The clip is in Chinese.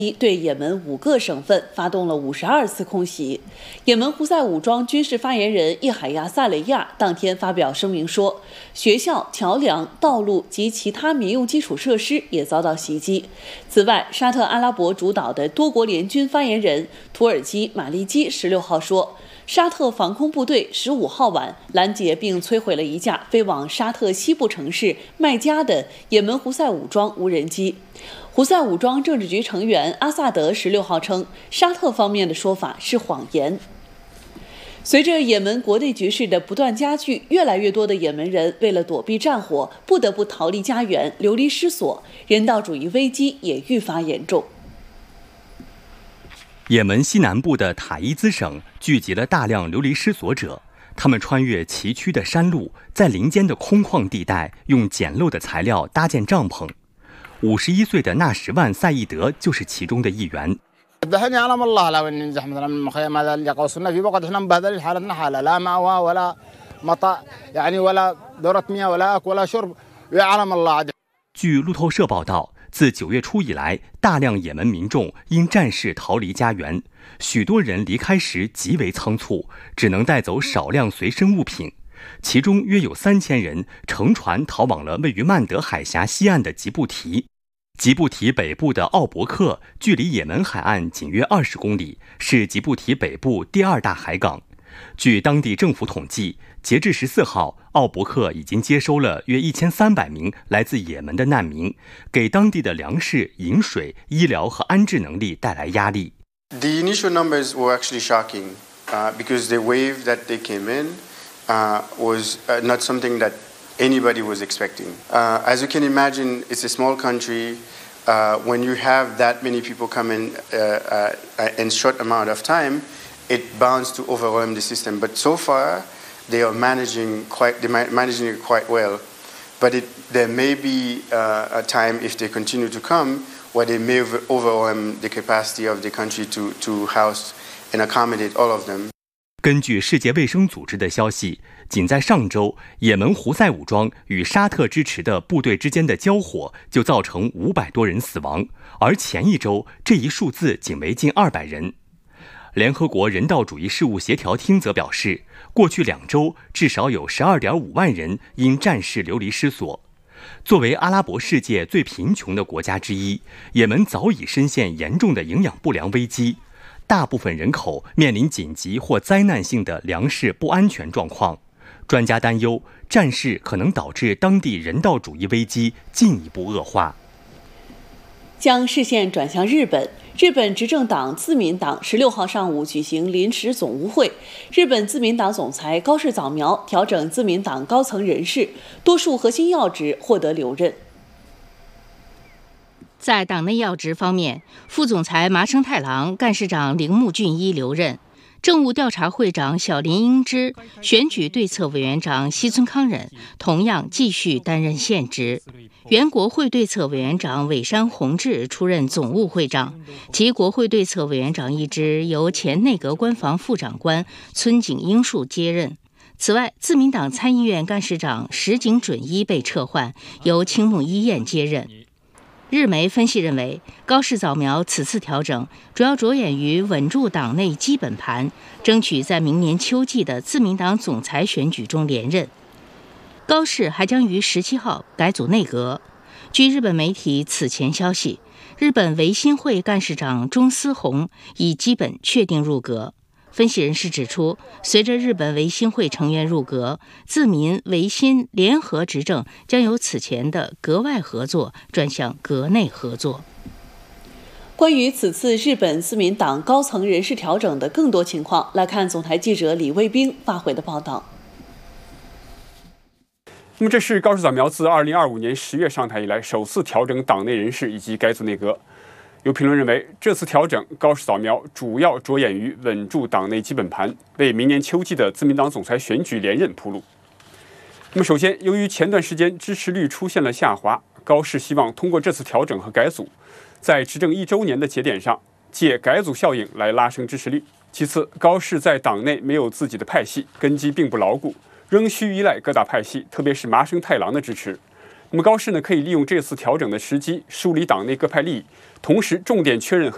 对也门5个省份发动了52次空袭。也门胡塞武装军事发言人叶海亚·萨雷亚当天发表声明说，学校、桥梁、道路及其他民用基础设施也遭到袭击。此外，沙特阿拉伯主导的多国联军发言人土耳其马利基16号说，沙特防空部队15号晚拦截并摧毁了一架飞往沙特西部城市麦加的也门胡塞武装无人机。胡塞武装政治局成员阿萨德16号称，沙特方面的说法是谎言。随着也门国内局势的不断加剧，越来越多的也门人为了躲避战火，不得不逃离家园，流离失所，人道主义危机也愈发严重。 也门西南部的塔伊兹省聚集了大量流离失所者，他们穿越崎岖的山路，在林间的空旷地带用简陋的材料搭建帐篷。51岁的纳什万·赛义德就是其中的一员。据路透社报道，自9月初以来，大量也门民众因战事逃离家园，许多人离开时极为仓促，只能带走少量随身物品。其中约有3000人乘船逃往了位于曼德海峡西岸的吉布提。吉布提北部的奥伯克距离也门海岸仅约20公里，是吉布提北部第2大海港。据当地政府统计，截至14号，奥伯克已经接收了约1300名来自也门的难民，给当地的粮食、饮水、医疗和安置能力带来压力。 The initial numbers were actually shocking because the wave that they came in was not something that anybody was expecting. As you can imagine, it's a small country. When you have that many people come in short amount of time, it bounds to overwhelm the system. But so far, they are managing it quite well. But there may be a time if they continue to come where they may overwhelm the capacity of the country to house and accommodate all of them. 根据世界卫生组织的消息，仅在上周，也门胡塞武装与沙特支持的部队之间的交火就造成500多人死亡，而前一周这一数字仅为近200人。联合国人道主义事务协调厅则表示，过去2周至少有12.5万人因战事流离失所。作为阿拉伯世界最贫穷的国家之一，也门早已深陷严重的营养不良危机。大部分人口面临紧急或灾难性的粮食不安全状况，专家担忧战事可能导致当地人道主义危机进一步恶化。 将视线转向日本，日本执政党自民党16号上午举行临时总务会，日本自民党总裁高市早苗调整自民党高层人事，多数核心要职获得留任。 在党内要职方面，副总裁麻生太郎、干事长铃木俊一留任，政务调查会长小林英之、选举对策委员长西村康稔同样继续担任现职。原国会对策委员长尾山弘志出任总务会长，其国会对策委员长一职由前内阁官房副长官村井英树接任。此外，自民党参议院干事长石井准一被撤换，由青木一彦接任。日媒分析认为，高市早苗此次调整主要着眼于稳住党内基本盘，争取在明年秋季的自民党总裁选举中连任。高市还将于17号改组内阁。据日本媒体此前消息，日本维新会干事长中司宏已基本确定入阁。分析人士指出，随着日本维新会成员入阁，自民维新联合执政将由此前的阁外合作转向阁内合作。 关于此次日本自民党高层人事调整的更多情况，来看总台记者李卫兵发回的报道。 那么，这是高市早苗自2025年10月上台以来首次调整党内人事以及改组内阁。有评论认为，这次调整高市早苗主要着眼于稳住党内基本盘，为明年秋季的自民党总裁选举连任铺路。那么，首先，由于前段时间支持率出现了下滑，高市希望通过这次调整和改组，在执政1周年的节点上，借改组效应来拉升支持率。其次，高市在党内没有自己的派系，根基并不牢固，仍需依赖各大派系，特别是麻生太郎的支持。那么高市呢，可以利用这次调整的时机，梳理党内各派利益，同时重点确认和